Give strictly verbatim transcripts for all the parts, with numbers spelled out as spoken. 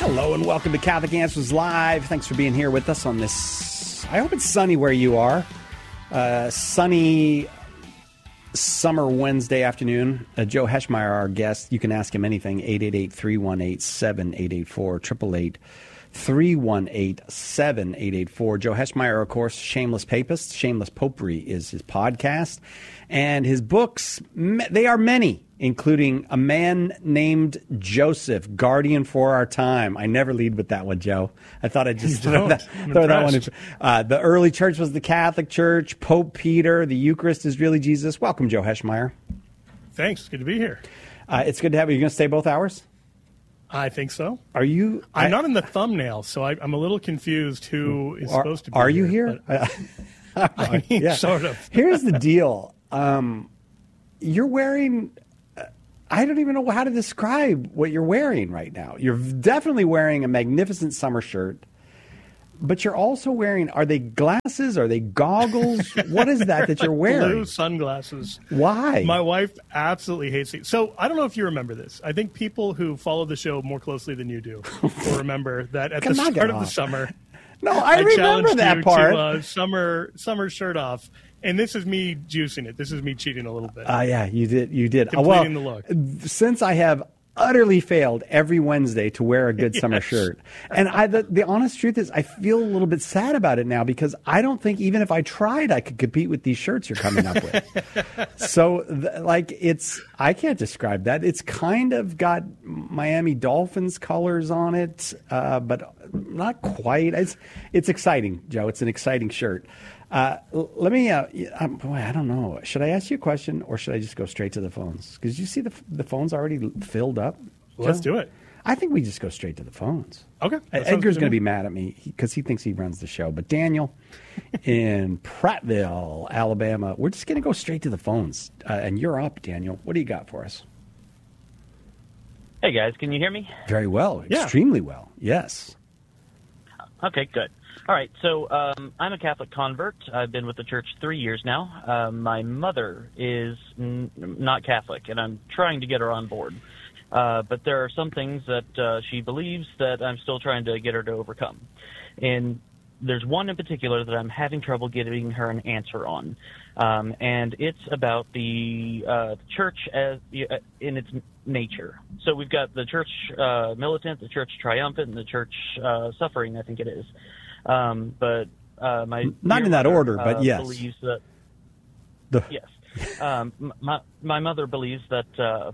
Hello and welcome to Catholic Answers Live. Thanks for being here with us on this, I hope it's sunny where you are. Uh, sunny summer Wednesday afternoon. Uh, Joe Heschmeyer, our guest. You can ask him anything. eight eight eight, three one eight, seven eight eight four, eight eight eight, three one eight, seven eight eight four. Joe Heschmeyer, of course, Shameless Papist. Shameless Popery is his podcast. And his books, they are many, including A Man Named Joseph, Guardian for Our Time. I never lead with that one, Joe. I thought I'd just throw that, throw that one in. Uh, the early church was the Catholic Church, Pope Peter, the Eucharist is really Jesus. Welcome, Joe Heschmeyer. Thanks. Good to be here. Uh, it's good to have you. You're going to stay both hours? I think so. Are you? I'm I, not in the thumbnail, so I, I'm a little confused who is are, supposed to be Are here, you here? I mean, yeah. Sort of. Here's the deal. Um, you're wearing... I don't even know how to describe what you're wearing right now. You're definitely wearing a magnificent summer shirt, but you're also wearing, are they glasses? Are they goggles? What is that that you're wearing? Blue sunglasses. Why? My wife absolutely hates it. So I don't know if you remember this. I think people who follow the show more closely than you do will remember that at the start of the summer. No, I, I remember that you part. To, uh, summer, summer shirt off. And this is me juicing it. This is me cheating a little bit. Ah, uh, yeah, you did. You did. Completing uh, well, the look. Since I have utterly failed every Wednesday to wear a good yes. summer shirt, and I, the, the honest truth is, I feel a little bit sad about it now because I don't think even if I tried, I could compete with these shirts you're coming up with. So, th- like, it's I can't describe that. It's kind of got Miami Dolphins colors on it, uh, but not quite. It's it's exciting, Joe. It's an exciting shirt. Uh, let me, uh, um, boy, I don't know. Should I ask you a question or should I just go straight to the phones? Because you see the the phone's already filled up. Let's do it. I think we just go straight to the phones. Okay. Edgar's going to be mad at me because he thinks he runs the show. But Daniel in Prattville, Alabama, we're just going to go straight to the phones. Uh, and you're up, Daniel. What do you got for us? Hey, guys. Can you hear me? Very well. Yeah. Extremely well. Yes. Okay, good. All right, so um, I'm a Catholic convert. I've been with the church three years now. Uh, my mother is n- not Catholic, and I'm trying to get her on board. Uh, but there are some things that uh, she believes that I'm still trying to get her to overcome. And there's one in particular that I'm having trouble getting her an answer on. Um, and it's about the uh, church as uh, in its nature. So we've got the church uh, militant, the church triumphant, and the church uh, suffering, I think it is. Um, but uh, my not in that mother, order, but uh, yes. believes that the... yes, um, my my mother believes that uh,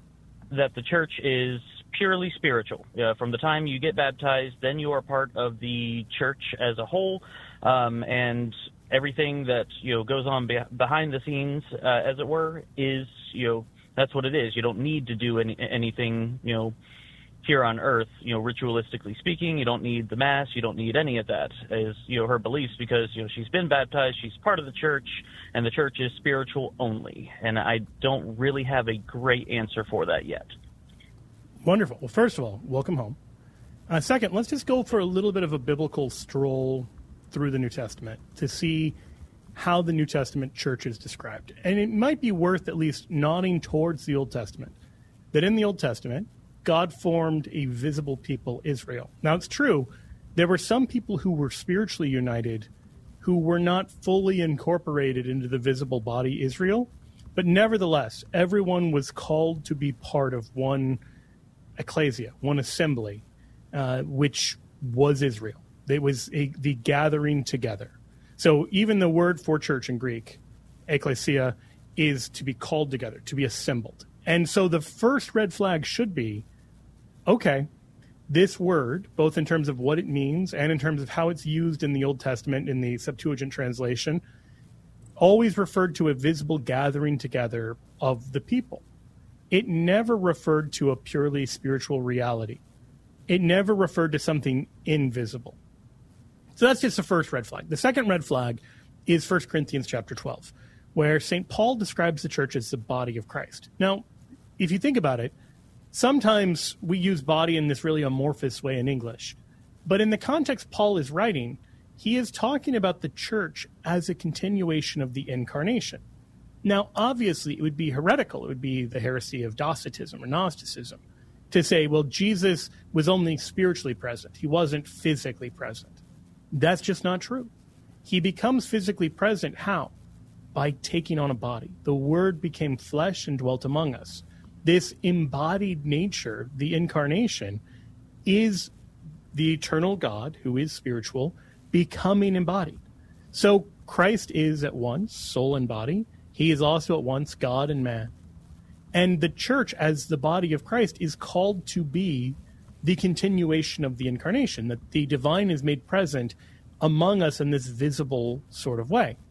that the church is purely spiritual. Uh, from the time you get baptized, then you are part of the church as a whole, um, and everything that you know goes on be- behind the scenes, uh, as it were, is you know that's what it is. You don't need to do any anything you know. here on earth, you know, ritualistically speaking. You don't need the Mass. You don't need any of that, is, you know, her beliefs, because, you know, she's been baptized, she's part of the church, and the church is spiritual only. And I don't really have a great answer for that yet. Wonderful. Well, first of all, welcome home. Uh, second, let's just go for a little bit of a biblical stroll through the New Testament to see how the New Testament church is described. And it might be worth at least nodding towards the Old Testament, that in the Old Testament, God formed a visible people, Israel. Now, it's true, there were some people who were spiritually united who were not fully incorporated into the visible body, Israel, but nevertheless, everyone was called to be part of one ecclesia, one assembly, uh, which was Israel. It was a, the gathering together. So even the word for church in Greek, ecclesia, is to be called together, to be assembled. And so the first red flag should be, okay, this word, both in terms of what it means and in terms of how it's used in the Old Testament in the Septuagint translation, always referred to a visible gathering together of the people. It never referred to a purely spiritual reality. It never referred to something invisible. So that's just the first red flag. The second red flag is First Corinthians chapter twelve, where Saint Paul describes the church as the body of Christ. Now, if you think about it, sometimes we use body in this really amorphous way in English. But in the context Paul is writing, he is talking about the church as a continuation of the incarnation. Now, obviously, it would be heretical. It would be the heresy of Docetism or Gnosticism to say, well, Jesus was only spiritually present. He wasn't physically present. That's just not true. He becomes physically present. How? By taking on a body. The Word became flesh and dwelt among us. This embodied nature, the incarnation, is the eternal God, who is spiritual, becoming embodied. So Christ is at once soul and body. He is also at once God and man. And the church, as the body of Christ, is called to be the continuation of the incarnation, that the divine is made present among us in this visible sort of way.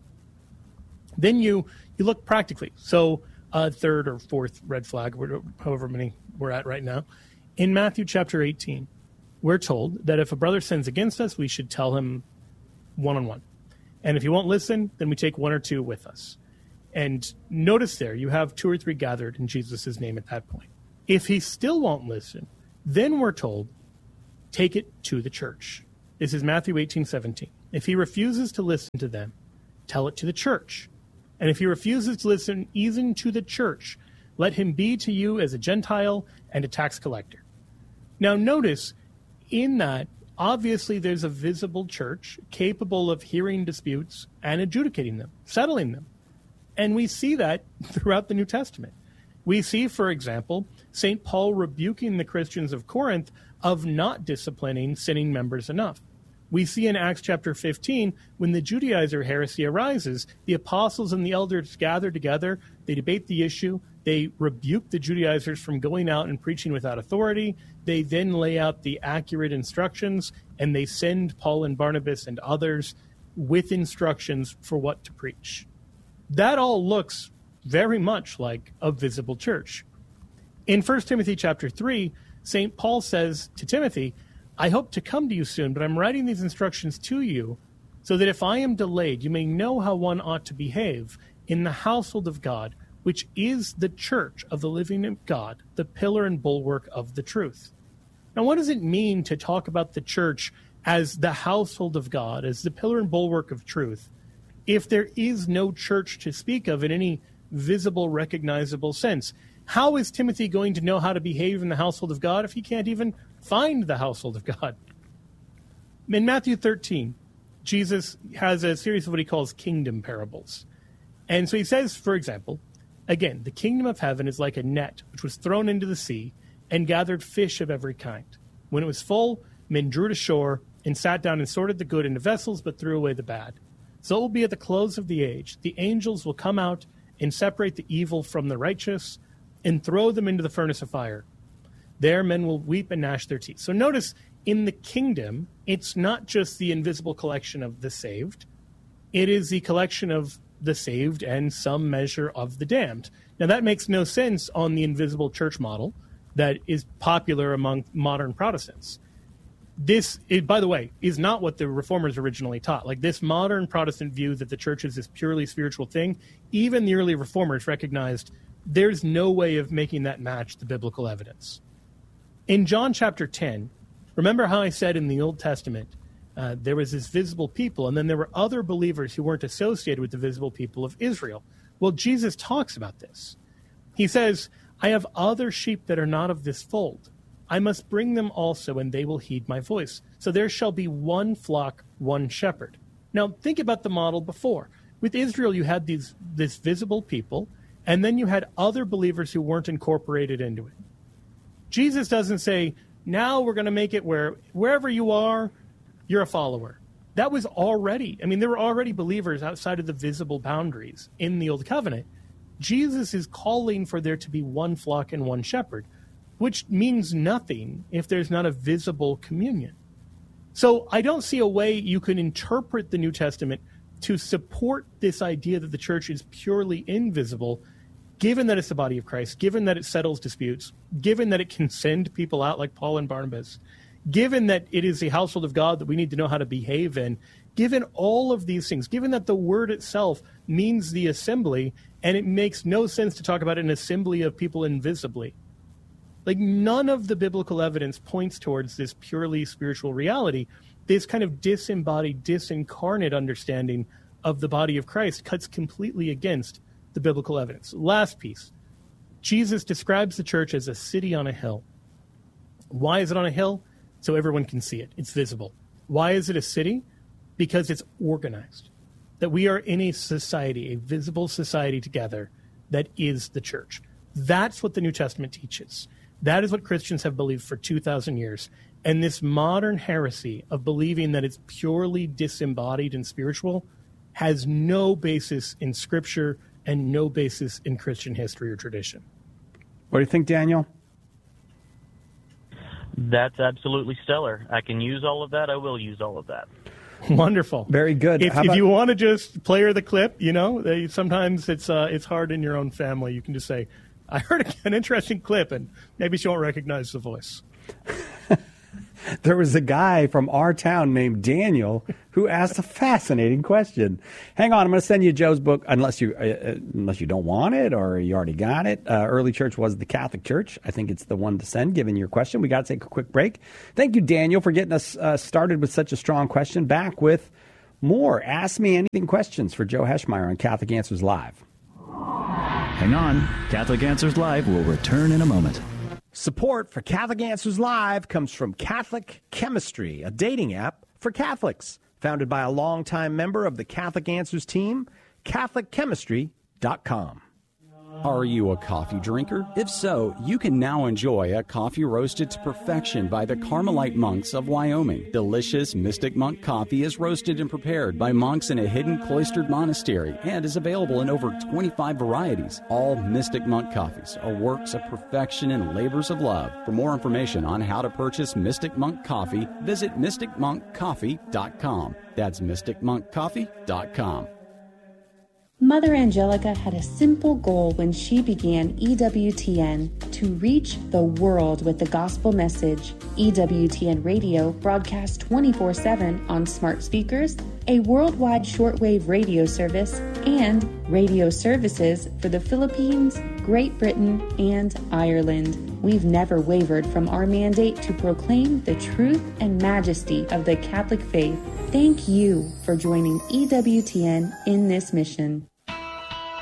Then you you look practically. So uh, third or fourth red flag, however many we're at right now. In Matthew chapter eighteen, we're told that if a brother sins against us, we should tell him one-on-one. And if he won't listen, then we take one or two with us. And notice there, you have two or three gathered in Jesus' name at that point. If he still won't listen, then we're told, take it to the church. This is Matthew eighteen seventeen. If he refuses to listen to them, tell it to the church. And if he refuses to listen even to the church, let him be to you as a Gentile and a tax collector. Now notice, in that, obviously there's a visible church capable of hearing disputes and adjudicating them, settling them. And we see that throughout the New Testament. We see, for example, Saint Paul rebuking the Christians of Corinth of not disciplining sinning members enough. We see in Acts chapter fifteen, when the Judaizer heresy arises, the apostles and the elders gather together, they debate the issue, they rebuke the Judaizers from going out and preaching without authority, they then lay out the accurate instructions, and they send Paul and Barnabas and others with instructions for what to preach. That all looks very much like a visible church. In First Timothy chapter three, Saint Paul says to Timothy, I hope to come to you soon, but I'm writing these instructions to you so that if I am delayed, you may know how one ought to behave in the household of God, which is the church of the living God, the pillar and bulwark of the truth. Now, what does it mean to talk about the church as the household of God, as the pillar and bulwark of truth, if there is no church to speak of in any visible, recognizable sense? How is Timothy going to know how to behave in the household of God if he can't even find the household of God? In Matthew thirteen, Jesus has a series of what he calls kingdom parables. And so he says, for example, again, the kingdom of heaven is like a net which was thrown into the sea and gathered fish of every kind. When it was full, men drew to shore and sat down and sorted the good into vessels, but threw away the bad. So it will be at the close of the age. The angels will come out and separate the evil from the righteous and throw them into the furnace of fire. There men will weep and gnash their teeth. So notice, in the kingdom, it's not just the invisible collection of the saved. It is the collection of the saved and some measure of the damned. Now, that makes no sense on the invisible church model that is popular among modern Protestants. This, is, by the way, is not what the Reformers originally taught. Like, this modern Protestant view that the church is this purely spiritual thing, even the early Reformers recognized there's no way of making that match the biblical evidence. In John chapter ten, remember how I said in the Old Testament, uh, there was this visible people, and then there were other believers who weren't associated with the visible people of Israel. Well, Jesus talks about this. He says, I have other sheep that are not of this fold. I must bring them also, and they will heed my voice. So there shall be one flock, one shepherd. Now, think about the model before. With Israel, you had these this visible people, and then you had other believers who weren't incorporated into it. Jesus doesn't say, now we're going to make it where wherever you are, you're a follower. That was already, I mean, there were already believers outside of the visible boundaries in the Old Covenant. Jesus is calling for there to be one flock and one shepherd, which means nothing if there's not a visible communion. So I don't see a way you can interpret the New Testament to support this idea that the church is purely invisible, given that it's the body of Christ, given that it settles disputes, given that it can send people out like Paul and Barnabas, given that it is the household of God that we need to know how to behave in, given all of these things, given that the word itself means the assembly, and it makes no sense to talk about an assembly of people invisibly. Like, none of the biblical evidence points towards this purely spiritual reality. This kind of disembodied, disincarnate understanding of the body of Christ cuts completely against the biblical evidence. Last piece. Jesus describes the church as a city on a hill. Why is it on a hill? So everyone can see it. It's visible. Why is it a city? Because it's organized. That we are in a society, a visible society together that is the church. That's what the New Testament teaches. That is what Christians have believed for two thousand years. And this modern heresy of believing that it's purely disembodied and spiritual has no basis in Scripture and no basis in Christian history or tradition. What do you think, Daniel? That's absolutely stellar. I can use all of that. I will use all of that. Wonderful. Very good. If, How if about- you want to just play her the clip, you know, they, sometimes it's uh, it's hard in your own family. You can just say, I heard an interesting clip, and maybe she won't recognize the voice. There was a guy from our town named Daniel who asked a fascinating question. Hang on, I'm going to send you Joe's book, unless you uh, unless you don't want it or you already got it. Uh, Early Church Was the Catholic Church. I think it's the one to send, given your question. We got to take a quick break. Thank you, Daniel, for getting us uh, started with such a strong question. Back with more Ask Me Anything questions for Joe Heschmeyer on Catholic Answers Live. Hang on. Catholic Answers Live will return in a moment. Support for Catholic Answers Live comes from Catholic Chemistry, a dating app for Catholics. Founded by a longtime member of the Catholic Answers team, Catholic Chemistry dot com. Are you a coffee drinker? If so, you can now enjoy a coffee roasted to perfection by the Carmelite monks of Wyoming. Delicious Mystic Monk coffee is roasted and prepared by monks in a hidden cloistered monastery and is available in over twenty-five varieties. All Mystic Monk coffees are works of perfection and labors of love. For more information on how to purchase Mystic Monk coffee, visit mystic monk coffee dot com. That's mystic monk coffee dot com. Mother Angelica had a simple goal when she began E W T N: to reach the world with the gospel message. E W T N Radio broadcasts twenty-four seven on smart speakers, a worldwide shortwave radio service, and radio services for the Philippines, Great Britain, and Ireland. We've never wavered from our mandate to proclaim the truth and majesty of the Catholic faith. Thank you for joining E W T N in this mission.